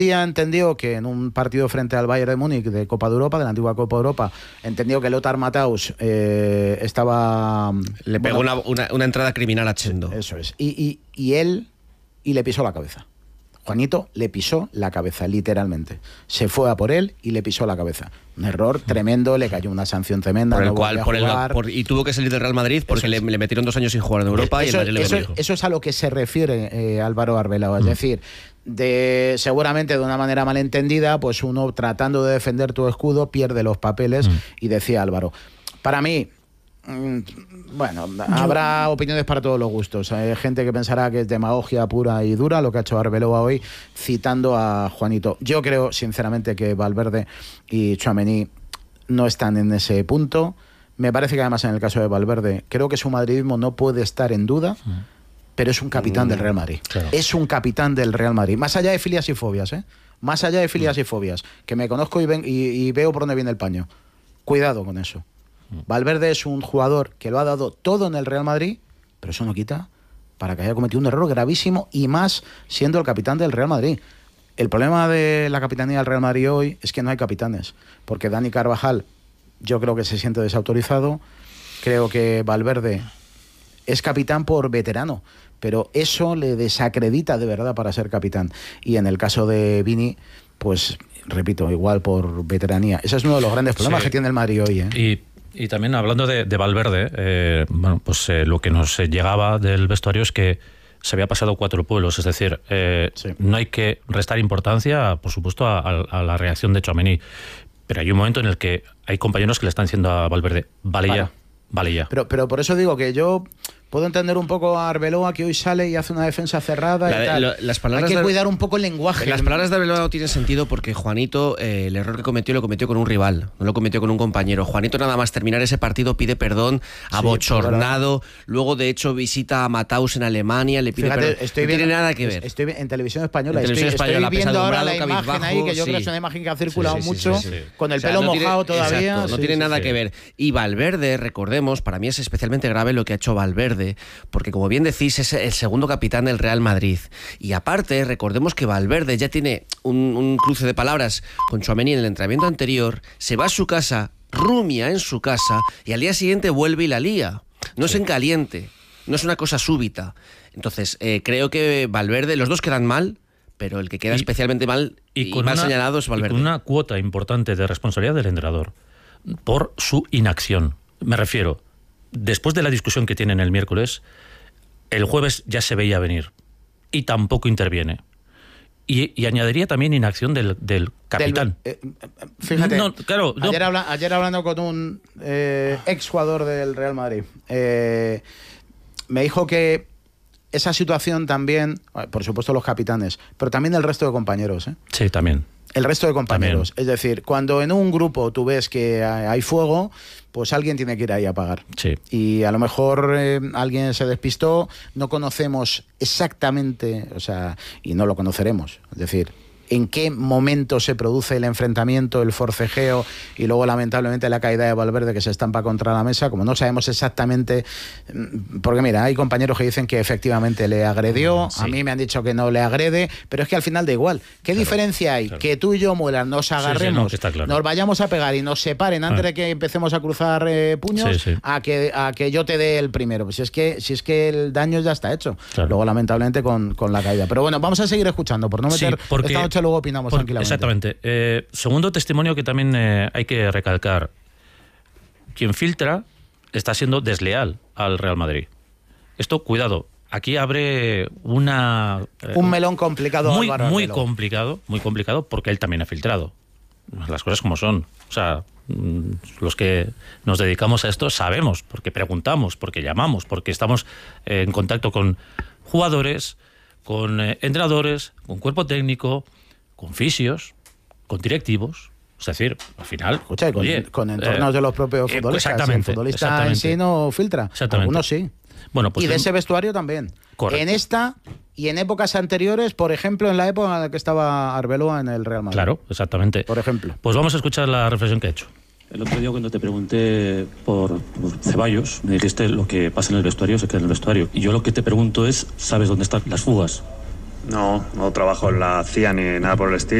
día entendió que en un partido frente al Bayern de Múnich de Copa de Europa, de la antigua Copa de Europa, entendió que Lothar Matthaus estaba... Le pegó una entrada criminal a Chendo. Eso es. Y le pisó la cabeza. Juanito le pisó la cabeza, literalmente. Se fue a por él y le pisó la cabeza. Un error tremendo, le cayó una sanción tremenda. Por el cual, y tuvo que salir del Real Madrid porque le metieron 2 años sin jugar en Europa y el Madrid le bendijo. Eso es a lo que se refiere Álvaro Arbeloa. Es decir, seguramente de una manera malentendida, pues uno tratando de defender tu escudo pierde los papeles. Y decía Álvaro, para mí... Bueno, habrá opiniones para todos los gustos. Hay gente que pensará que es demagogia pura y dura lo que ha hecho Arbeloa hoy citando a Juanito. Yo creo sinceramente que Valverde y Tchouaméni no están en ese punto. Me parece que además en el caso de Valverde creo que su madridismo no puede estar en duda, pero es un capitán del Real Madrid. Claro. Es un capitán del Real Madrid, más allá de filias y fobias, más allá de filias y fobias, que me conozco y veo por dónde viene el paño. Cuidado con eso. Valverde es un jugador que lo ha dado todo en el Real Madrid, pero eso no quita para que haya cometido un error gravísimo, y más siendo el capitán del Real Madrid. El problema de la capitanía del Real Madrid hoy es que no hay capitanes, porque Dani Carvajal yo creo que se siente desautorizado. Creo que Valverde es capitán por veterano, pero eso le desacredita de verdad para ser capitán. Y en el caso de Vini, pues repito, igual por veteranía. Ese es uno de los grandes problemas que tiene el Madrid hoy. Y también hablando de Valverde, lo que nos llegaba del vestuario es que se había pasado 4 pueblos, es decir, no hay que restar importancia, por supuesto, a la reacción de Tchouaméni, pero hay un momento en el que hay compañeros que le están diciendo a Valverde, vale ya. Pero por eso digo que yo puedo entender un poco a Arbeloa, que hoy sale y hace una defensa cerrada y tal. Hay que cuidar un poco el lenguaje. Las palabras de Arbeloa no tienen sentido porque Juanito, el error que cometió, lo cometió con un rival, no lo cometió con un compañero. Juanito, nada más terminar ese partido, pide perdón, abochornado. Luego, de hecho, visita a Matthaus en Alemania, le pide perdón. No tiene nada que ver. Estoy en televisión española. Estoy viendo ahora la imagen ahí, que yo creo que es una imagen que ha circulado mucho, con el pelo mojado todavía. Exacto, no tiene nada que ver. Y Valverde, recordemos, para mí es especialmente grave lo que ha hecho Valverde, porque como bien decís, es el segundo capitán del Real Madrid. Y aparte, recordemos que Valverde ya tiene un cruce de palabras con Tchouaméni en el entrenamiento anterior, se va a su casa, rumia en su casa, y al día siguiente vuelve y la lía. No es en caliente, no es una cosa súbita. Entonces, creo que Valverde, los dos quedan mal, pero el que queda especialmente mal y mal señalado es Valverde. Y con una cuota importante de responsabilidad del entrenador por su inacción. Me refiero, después de la discusión que tienen el miércoles, el jueves ya se veía venir y tampoco interviene. Y añadiría también inacción del capitán. Fíjate, ayer hablando con un exjugador del Real Madrid, me dijo que esa situación también, por supuesto los capitanes, pero también el resto de compañeros. Sí, también. El resto de compañeros. También. Es decir, cuando en un grupo tú ves que hay fuego, pues alguien tiene que ir ahí a apagar. Sí. Y a lo mejor alguien se despistó, no conocemos exactamente, y no lo conoceremos. Es decir, en qué momento se produce el enfrentamiento, el forcejeo y luego lamentablemente la caída de Valverde, que se estampa contra la mesa, como no sabemos exactamente, porque mira, hay compañeros que dicen que efectivamente le agredió, a mí me han dicho que no le agrede, pero es que al final da igual. ¿Qué diferencia hay? Que tú y yo, Mueller, nos agarremos, nos vayamos a pegar y nos separen antes de que empecemos a cruzar puños, a que yo te dé el primero. Pues si es que el daño ya está hecho. Claro. Luego lamentablemente con la caída. Pero bueno, vamos a seguir escuchando, por no meter esta noche. Luego opinamos tranquilamente. Exactamente. Segundo testimonio que también hay que recalcar. Quien filtra está siendo desleal al Real Madrid. Esto, cuidado, aquí abre un melón complicado. Muy complicado, porque él también ha filtrado. Las cosas como son. O sea, los que nos dedicamos a esto sabemos, porque preguntamos, porque llamamos, porque estamos en contacto con jugadores, con entrenadores, con cuerpo técnico, con fisios, con directivos. Es decir, al final... Escucha, con entornos de los propios futbolistas. Exactamente. El futbolista en sí no filtra. Algunos sí. Bueno, pues y de ese vestuario también. Correcto. En esta y en épocas anteriores, por ejemplo, en la época en la que estaba Arbeloa en el Real Madrid. Claro, exactamente. Por ejemplo. Pues vamos a escuchar la reflexión que ha hecho. El otro día cuando te pregunté por Ceballos, me dijiste lo que pasa en el vestuario se queda en el vestuario. Y yo lo que te pregunto es, ¿sabes dónde están las fugas? No trabajo en la CIA ni nada por el estilo.